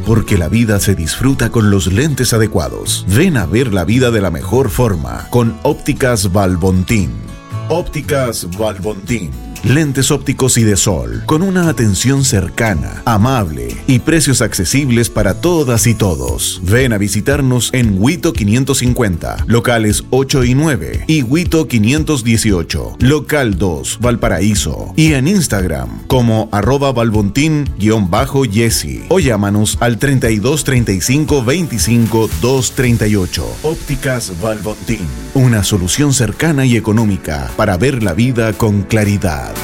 porque la vida se disfruta con los lentes adecuados. Ven a ver la vida de la mejor forma con Ópticas Valbontín. Ópticas Valbontín. Lentes ópticos y de sol, con una atención cercana, amable y precios accesibles para todas y todos. Ven a visitarnos en Huito 550, locales 8 y 9, y Huito 518, local 2, Valparaíso, y en Instagram como @valbontin_Yesi, o llámanos al 32 35 25 238. Ópticas Valbontín, una solución cercana y económica para ver la vida con claridad.